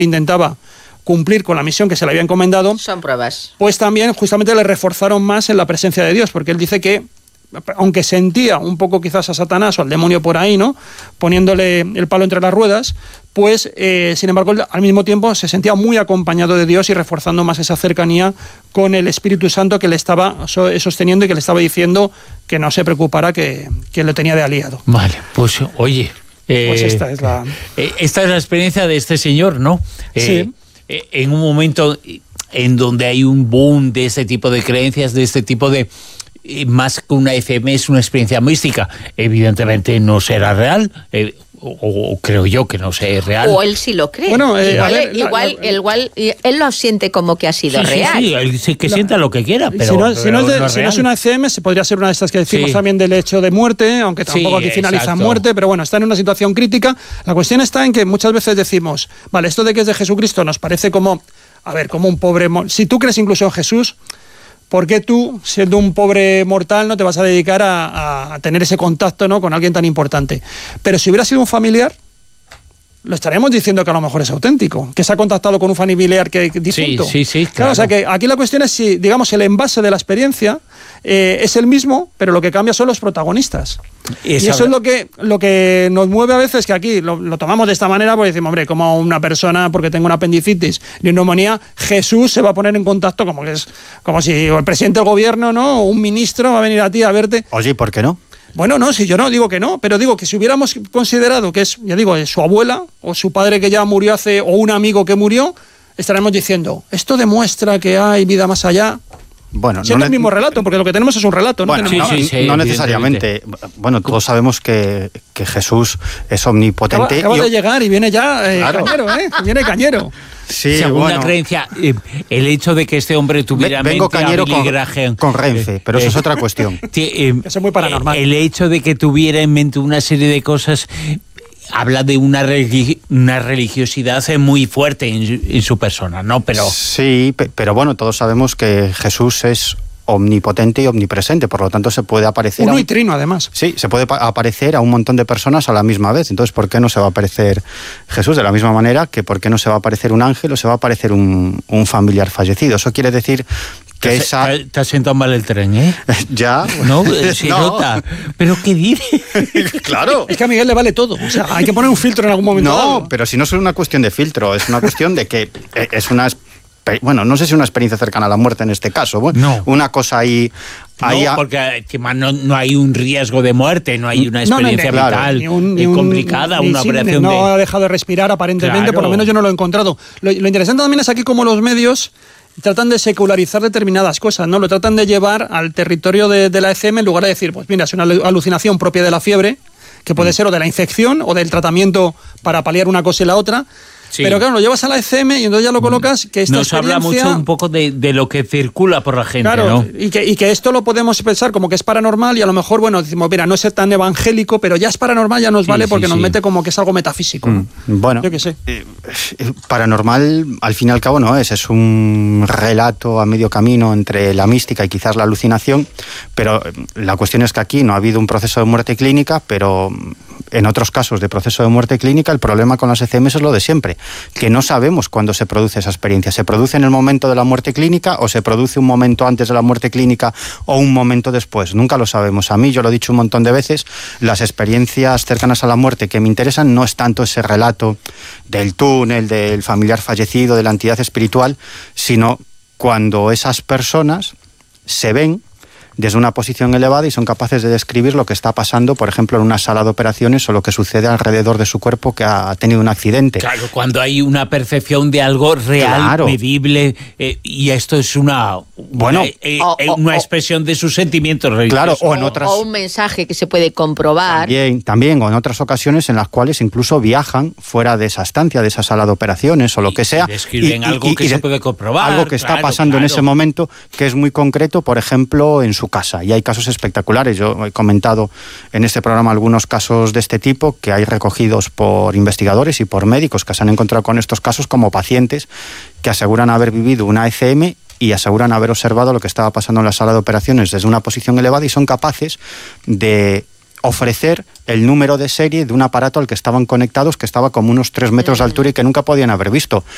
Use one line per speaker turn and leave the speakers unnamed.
intentaba cumplir con la misión que se le había encomendado,
son pruebas.
Pues también justamente le reforzaron más en la presencia de Dios, porque él dice que, aunque sentía un poco quizás a Satanás o al demonio por ahí, ¿no?, poniéndole el palo entre las ruedas, pues sin embargo al mismo tiempo se sentía muy acompañado de Dios y reforzando más esa cercanía con el Espíritu Santo que le estaba sosteniendo y que le estaba diciendo que no se preocupara, que lo tenía de aliado.
Vale, pues oye...
pues esta es la
experiencia de este señor, ¿no?
Sí.
En un momento en donde hay un boom de este tipo de creencias, de este tipo de... más que una FM, es una experiencia mística. Evidentemente no será real, o creo yo que no sea real.
O él sí lo cree.
Bueno,
igual él lo siente como que ha sido real.
Sí, él sí que sienta lo que quiera, pero
si no es una ECM, se podría ser una de estas que decimos también del hecho de muerte, aunque tampoco aquí finaliza muerte, pero bueno, está en una situación crítica. La cuestión está en que muchas veces decimos, vale, esto de que es de Jesucristo nos parece como, como un pobre... Si tú crees incluso en Jesús, ¿por qué tú, siendo un pobre mortal, no te vas a dedicar a tener ese contacto, ¿no?, con alguien tan importante? Pero si hubiera sido un familiar, lo estaríamos diciendo que a lo mejor es auténtico, que se ha contactado con un familiar que difunto.
Sí, claro.
O sea que aquí la cuestión es si, digamos, el envase de la experiencia es el mismo, pero lo que cambia son los protagonistas. Y eso es lo que nos mueve a veces, que aquí lo tomamos de esta manera, porque decimos, hombre, como una persona, porque tengo una apendicitis y una neumonía, Jesús se va a poner en contacto, como si el presidente del gobierno, ¿no?, o un ministro va a venir a ti a verte.
Oye, ¿por qué no?
Bueno, no, si yo no digo que no, pero digo que si hubiéramos considerado que es, ya digo, su abuela o su padre que ya murió o un amigo que murió, estaremos diciendo, esto demuestra que hay vida más allá.
Bueno,
siendo el mismo relato, porque lo que tenemos es un relato.
Bueno, no necesariamente. Bueno, todos sabemos que Jesús es omnipotente.
Acaba de llegar y viene ya claro. Cañero, viene cañero.
Sí, según la creencia, el hecho de que este hombre tuviera
vengo cañero con Renfe, pero eso es otra cuestión.
Eso es muy paranormal.
El hecho de que tuviera en mente una serie de cosas habla de una religiosidad muy fuerte en su persona, ¿no? Pero
sí, pero bueno, todos sabemos que Jesús es omnipotente y omnipresente, por lo tanto se puede aparecer...
Uno y trino, además.
Sí, se puede aparecer a un montón de personas a la misma vez. Entonces, ¿por qué no se va a aparecer Jesús? De la misma manera que ¿por qué no se va a aparecer un ángel o se va a aparecer un familiar fallecido? Eso quiere decir que
Te has sentado mal el tren, ¿eh?
Ya.
No, se nota. ¿Pero qué dice?
Claro.
Es que a Miguel le vale todo. O sea, hay que poner un filtro en algún momento.
No, pero si no es una cuestión de filtro, es una cuestión de que es una... Bueno, no sé si una experiencia cercana a la muerte en este caso. Bueno,
no.
Una cosa ahí...
No, porque no hay un riesgo de muerte, no hay una experiencia vital complicada, una operación
no ha dejado de respirar aparentemente, claro. Por lo menos yo no lo he encontrado. Lo interesante también es aquí cómo los medios tratan de secularizar determinadas cosas, ¿no? Lo tratan de llevar al territorio de la ECM en lugar de decir, pues mira, es una alucinación propia de la fiebre, que puede ser o de la infección o del tratamiento para paliar una cosa y la otra. Sí. Pero claro, lo llevas a la ECM y entonces ya lo colocas, que esta
nos habla mucho un poco de lo que circula por la gente,
claro,
¿no?
Y que esto lo podemos pensar como que es paranormal y a lo mejor, bueno, decimos, mira, no es tan evangélico, pero ya es paranormal, ya nos vale porque nos mete como que es algo metafísico.
Bueno,
yo qué sé.
Paranormal, al fin y al cabo, no es un relato a medio camino entre la mística y quizás la alucinación, pero la cuestión es que aquí no ha habido un proceso de muerte clínica, pero en otros casos de proceso de muerte clínica, el problema con las ECM es lo de siempre, que no sabemos cuándo se produce esa experiencia. ¿Se produce en el momento de la muerte clínica o se produce un momento antes de la muerte clínica o un momento después? Nunca lo sabemos. A mí, yo lo he dicho un montón de veces, las experiencias cercanas a la muerte que me interesan no es tanto ese relato del túnel, del familiar fallecido, de la entidad espiritual, sino cuando esas personas se ven desde una posición elevada y son capaces de describir lo que está pasando, por ejemplo, en una sala de operaciones o lo que sucede alrededor de su cuerpo que ha tenido un accidente.
Claro, cuando hay una percepción de algo real, claro, medible, y esto es una expresión de sus sentimientos religiosos.
Claro, o
un mensaje que se puede comprobar.
También, o en otras ocasiones en las cuales incluso viajan fuera de esa estancia, de esa sala de operaciones o lo que sea.
Y describen algo que se puede comprobar.
Algo que está pasando en ese momento, que es muy concreto, por ejemplo, en su casa. Y hay casos espectaculares. Yo he comentado en este programa algunos casos de este tipo que hay recogidos por investigadores y por médicos que se han encontrado con estos casos como pacientes que aseguran haber vivido una ECM y aseguran haber observado lo que estaba pasando en la sala de operaciones desde una posición elevada y son capaces de ofrecer el número de serie de un aparato al que estaban conectados, que estaba como unos 3 metros de altura y que nunca podían haber visto.